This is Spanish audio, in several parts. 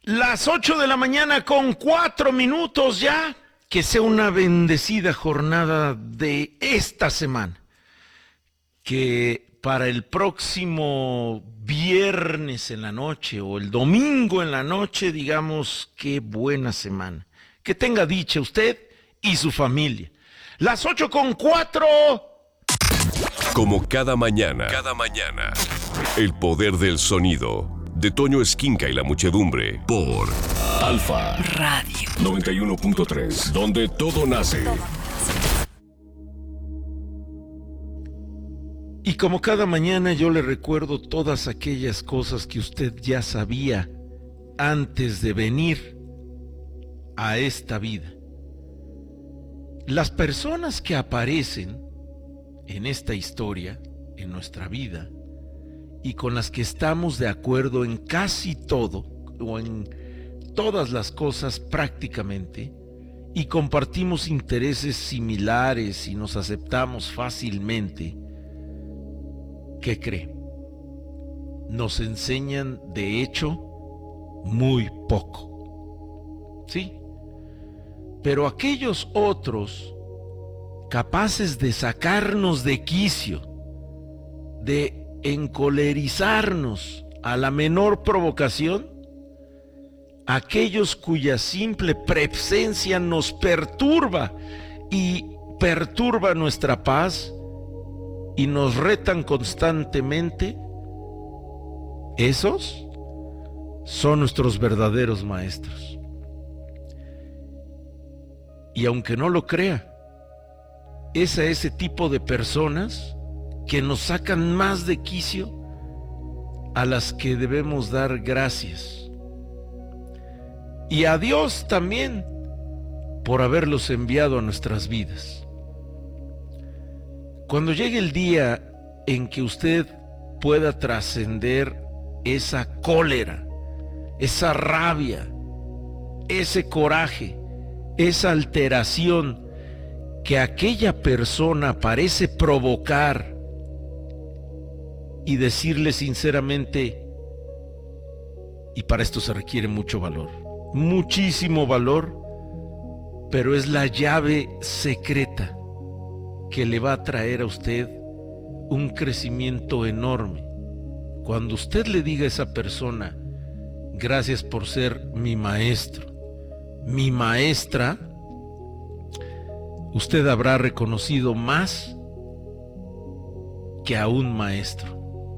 Las 8 de la mañana con 4 minutos ya. Que sea una bendecida jornada de esta semana. Que para el próximo viernes en la noche o el domingo en la noche digamos qué buena semana. Que tenga dicha usted y su familia. Las 8 con 4. Como cada mañana, el poder del sonido de Toño Esquinca y la muchedumbre por Alfa Radio 91.3, donde todo nace. Y como cada mañana yo le recuerdo todas aquellas cosas que usted ya sabía antes de venir a esta vida. Las personas que aparecen en esta historia, en nuestra vida, y con las que estamos de acuerdo en casi todo, o en todas las cosas prácticamente, y compartimos intereses similares y nos aceptamos fácilmente, ¿qué cree? Nos enseñan, de hecho, muy poco. ¿Sí? Pero aquellos otros capaces de sacarnos de quicio, de encolerizarnos a la menor provocación, aquellos cuya simple presencia nos perturba y perturba nuestra paz y nos retan constantemente, esos son nuestros verdaderos maestros. Y aunque no lo crea, es a ese tipo de personas que nos sacan más de quicio a las que debemos dar gracias. Y a Dios también por haberlos enviado a nuestras vidas. Cuando llegue el día en que usted pueda trascender esa cólera, esa rabia, ese coraje, esa alteración que aquella persona parece provocar, y decirle sinceramente, y para esto se requiere mucho valor, muchísimo valor, pero es la llave secreta que le va a traer a usted un crecimiento enorme. Cuando usted le diga a esa persona, gracias por ser mi maestro, mi maestra, usted habrá reconocido más que a un maestro.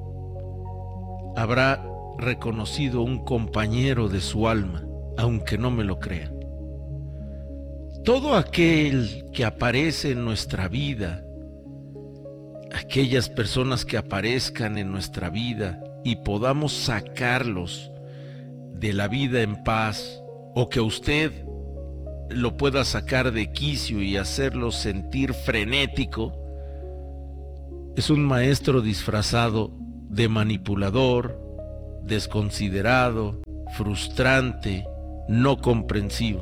Habrá reconocido un compañero de su alma, aunque no me lo crea. Todo aquel que aparece en nuestra vida, aquellas personas que aparezcan en nuestra vida y podamos sacarlos de la vida en paz, o que usted lo pueda sacar de quicio y hacerlo sentir frenético, es un maestro disfrazado de manipulador, desconsiderado, frustrante, no comprensivo.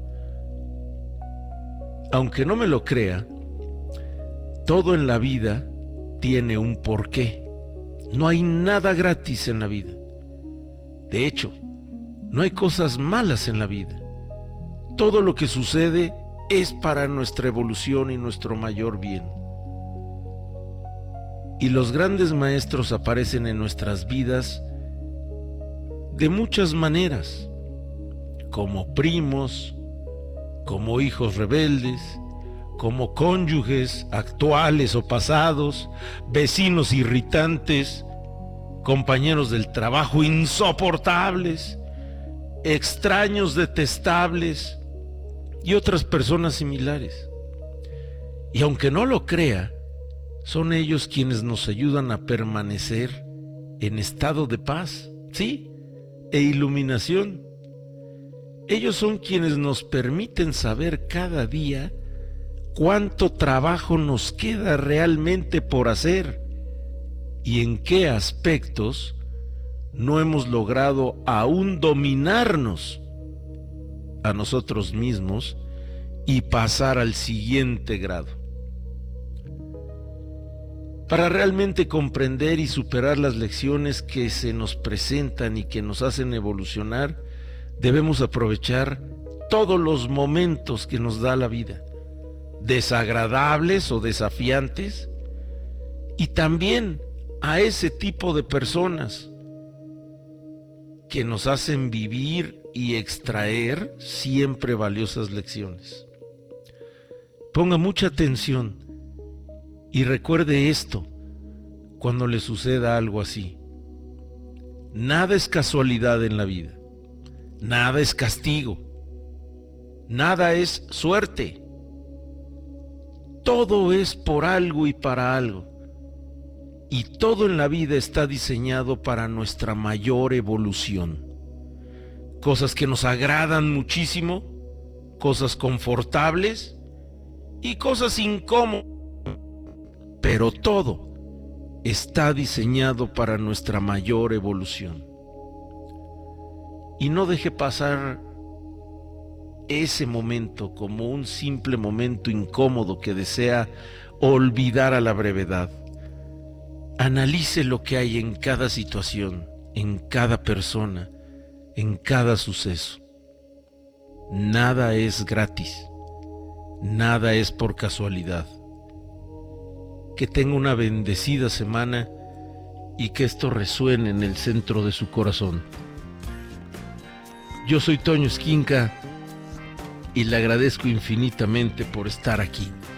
Aunque no me lo crea, todo en la vida tiene un porqué. No hay nada gratis en la vida. De hecho, no hay cosas malas en la vida. Todo lo que sucede es para nuestra evolución y nuestro mayor bien. Y los grandes maestros aparecen en nuestras vidas de muchas maneras, como primos, como hijos rebeldes, como cónyuges actuales o pasados, vecinos irritantes, compañeros del trabajo insoportables, extraños detestables y otras personas similares. Y aunque no lo crea, son ellos quienes nos ayudan a permanecer en estado de paz, ¿sí? E iluminación. Ellos son quienes nos permiten saber cada día cuánto trabajo nos queda realmente por hacer y en qué aspectos no hemos logrado aún dominarnos a nosotros mismos y pasar al siguiente grado. Para realmente comprender y superar las lecciones que se nos presentan y que nos hacen evolucionar, Debemos aprovechar todos los momentos que nos da la vida, desagradables o desafiantes, y también a ese tipo de personas que nos hacen vivir y extraer siempre valiosas lecciones. Ponga mucha atención y recuerde esto cuando le suceda algo así. Nada es casualidad en la vida, nada es castigo, nada es suerte. Todo es por algo y para algo. Y todo en la vida está diseñado para nuestra mayor evolución. Cosas que nos agradan muchísimo, cosas confortables y cosas incómodas. Pero todo está diseñado para nuestra mayor evolución. Y no deje pasar ese momento como un simple momento incómodo que desea olvidar a la brevedad. Analice lo que hay en cada situación, en cada persona, en cada suceso. Nada es gratis, nada es por casualidad. Que tenga una bendecida semana y que esto resuene en el centro de su corazón. Yo soy Toño Esquinca y le agradezco infinitamente por estar aquí.